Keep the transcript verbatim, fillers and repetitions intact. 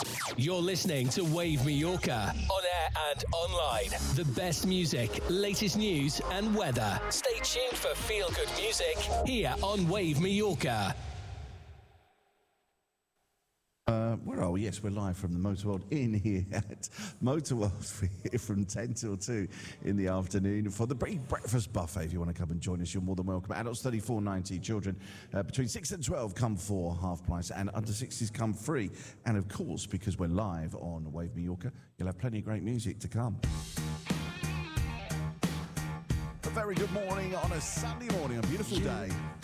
You're listening to Wave Mallorca, on air and online. The best music, latest news and weather. Stay tuned for feel-good music here on Wave Mallorca. Uh, where are we? Yes, we're live from the Motor World Inn here at Motor World. We're here from ten till two in the afternoon for the big breakfast buffet. If you want to come and join us, you're more than welcome. Adults thirty-four ninety, children uh, between six and twelve come for half price, and under sixties come free. And of course, because we're live on Wave Mallorca, you'll have plenty of great music to come. A very good morning on a Sunday morning, a beautiful day.